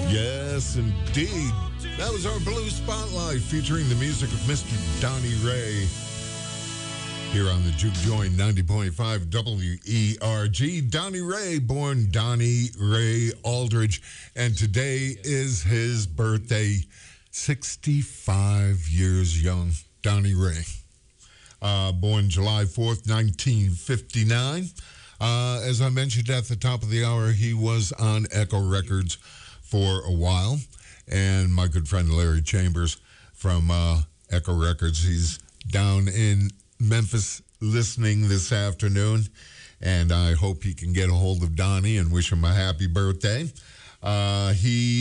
Yes, indeed. That was our Blue Spotlight featuring the music of Mr. Donnie Ray here on the Juke Joint 90.5 WERG. Donnie Ray, born Donnie Ray Aldridge, and today is his birthday. 65 years young, Donnie Ray. Born July 4th, 1959. As I mentioned at the top of the hour, he was on Echo Records for a while. And my good friend Larry Chambers from Echo Records, he's down in Memphis listening this afternoon. And I hope he can get a hold of Donnie and wish him a happy birthday. He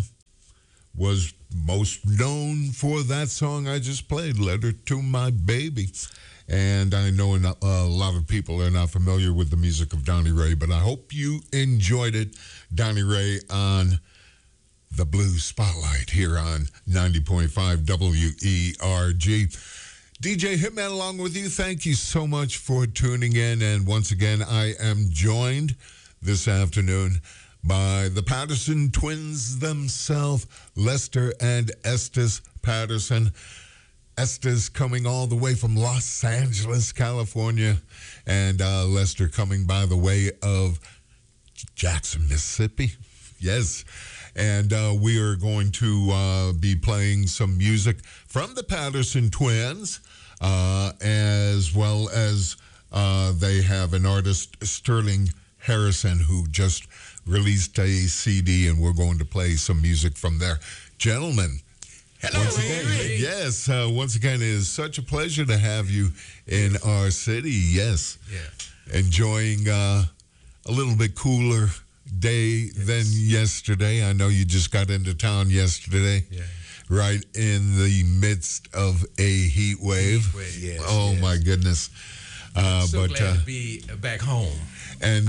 was most known for that song I just played, Letter to My Baby. And I know a lot of people are not familiar with the music of Donnie Ray, but I hope you enjoyed it. Donnie Ray on the Blue Spotlight here on 90.5 WERG. DJ Hitman along with you. Thank you so much for tuning in. And once again, I am joined this afternoon by the Patterson twins themselves, Lester and Estes Patterson. Estes coming all the way from Los Angeles, California, and Lester coming by the way of Jackson, Mississippi. Yes. And we are going to be playing some music from the Patterson twins, as well as they have an artist, Sterling Harrison, who just released a CD, and we're going to play some music from there. Gentlemen, hello, once again, yes, once again, it is such a pleasure to have you in our city. Yes, yeah. Enjoying a little bit cooler day than yesterday. I know you just got into town yesterday, right in the midst of a heat wave. Oh my goodness! So glad to be back home. And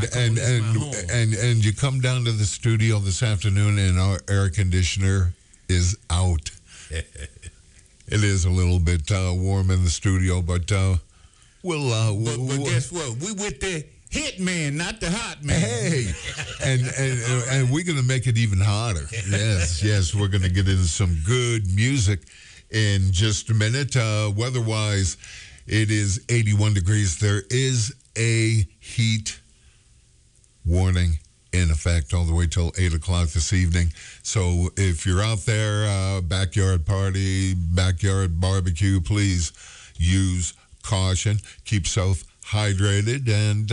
you come down to the studio this afternoon, and our air conditioner is out. It is a little bit warm in the studio, but we'll guess what? We with the hit man, not the hot man. Hey, and we're going to make it even hotter. Yes, we're going to get into some good music in just a minute. Weather-wise, it is 81 degrees. There is a heat warning in effect all the way till 8 o'clock this evening. So if you're out there, backyard party, backyard barbecue, please use caution. Keep yourself hydrated. And,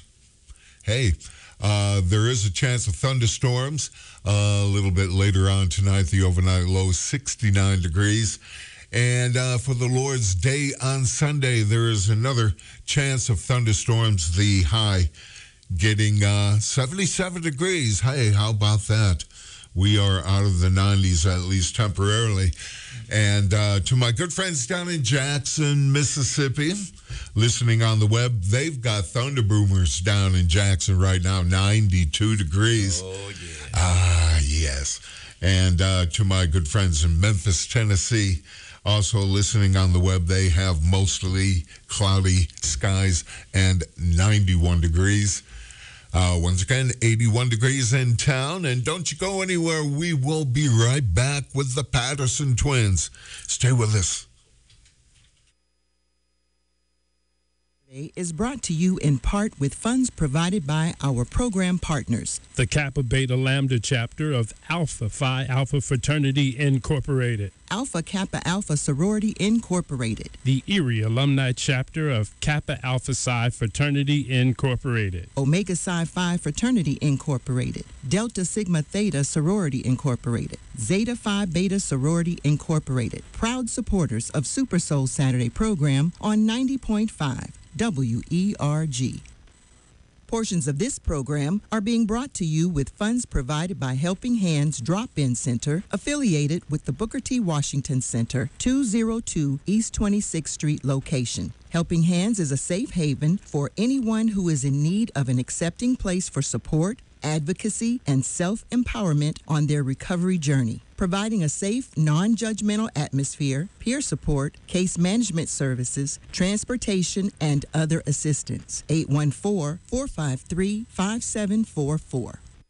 there is a chance of thunderstorms a little bit later on tonight. The overnight low, 69 degrees. And for the Lord's Day on Sunday, there is another chance of thunderstorms. The high getting 77 degrees. Hey, how about that? We are out of the 90s, at least temporarily. And to my good friends down in Jackson, Mississippi, listening on the web, they've got thunder boomers down in Jackson right now, 92 degrees. Oh, yeah. Ah, yes. And to my good friends in Memphis, Tennessee, also listening on the web, they have mostly cloudy skies and 91 degrees. Once again, 81 degrees in town. And don't you go anywhere. We will be right back with the Patterson twins. Stay with us. Is brought to you in part with funds provided by our program partners. The Kappa Beta Lambda chapter of Alpha Phi Alpha Fraternity Incorporated. Alpha Kappa Alpha Sorority Incorporated. The Erie Alumni chapter of Kappa Alpha Psi Fraternity Incorporated. Omega Psi Phi Fraternity Incorporated. Delta Sigma Theta Sorority Incorporated. Zeta Phi Beta Sorority Incorporated. Proud supporters of Super Soul Saturday program on 90.5 WERG. Portions of this program are being brought to you with funds provided by Helping Hands Drop-In Center, affiliated with the Booker T. Washington Center, 202 East 26th Street location. Helping Hands is a safe haven for anyone who is in need of an accepting place for support, advocacy, and self-empowerment on their recovery journey, providing a safe, non-judgmental atmosphere, peer support, case management services, transportation, and other assistance. 814-453-5744.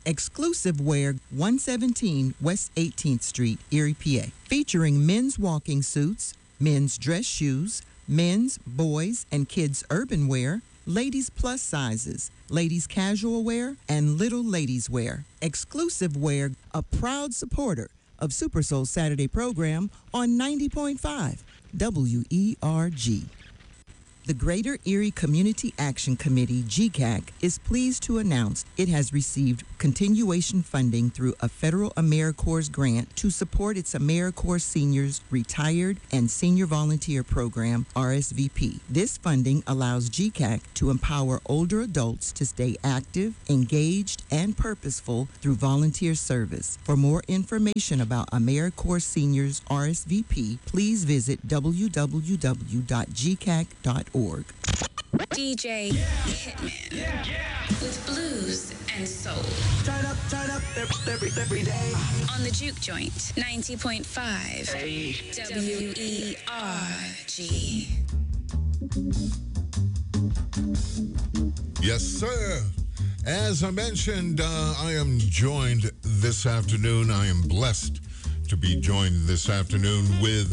Exclusive Wear, 117 West 18th Street, Erie, PA. Featuring men's walking suits, men's dress shoes, men's, boys, and kids' urban wear, ladies' plus sizes, ladies' casual wear, and little ladies' wear. Exclusive Wear, a proud supporter of Super Soul Saturday program on 90.5 WERG. The Greater Erie Community Action Committee, GCAC, is pleased to announce it has received continuation funding through a federal AmeriCorps grant to support its AmeriCorps Seniors Retired and Senior Volunteer Program, RSVP. This funding allows GCAC to empower older adults to stay active, engaged, and purposeful through volunteer service. For more information about AmeriCorps Seniors RSVP, please visit www.gcac.org. DJ Hitman with blues and soul. Turn up every day. On the Juke Joint, 90.5 WERG. Yes, sir. As I mentioned, I am joined this afternoon. I am blessed to be joined this afternoon with